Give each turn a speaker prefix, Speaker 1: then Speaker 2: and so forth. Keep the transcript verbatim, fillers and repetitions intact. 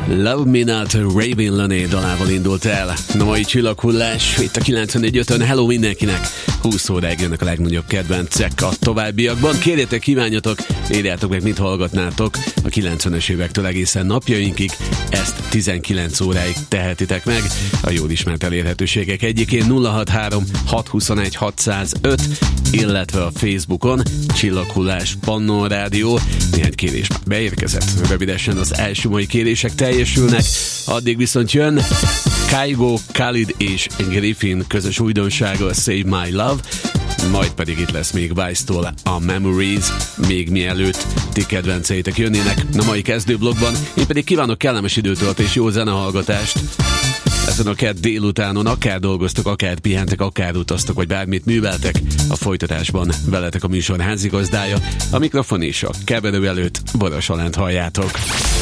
Speaker 1: Love Me Not Raven Lené dalával indult el a mai csillaghullás itt a kilencvennégy ötön. Hello mindenkinek! húsz óráig jönnek a legnagyobb kedvencek a továbbiakban. Kérjetek, kívánjatok, írjátok meg, mit hallgatnátok a kilencvenes évektől egészen napjainkig. Ezt tizenkilenc óráig tehetitek meg a jól ismert elérhetőségek egyikén nulla hatvanhárom hatszázhuszonegy hatszázöt, illetve a Facebookon Csillaghullás Pannon Rádió. Néhány kérés már beérkezett. Rövidesen az első mai kérések teljesülnek, addig viszont jön Kygo, Khalid és Griffin közös újdonsága, Save My Love, majd pedig itt lesz még Vice-tól a Memories, még mielőtt ti kedvenceitek jönnének a mai kezdőblogban. Én pedig kívánok kellemes időtöltés, jó zenehallgatást ezen a kedd délutánon, akár dolgoztok, akár pihentek, akár utaztok, vagy bármit műveltek. A folytatásban veletek a műsor házigazdája, a mikrofon és a keverő előtt Boros Alánt halljátok.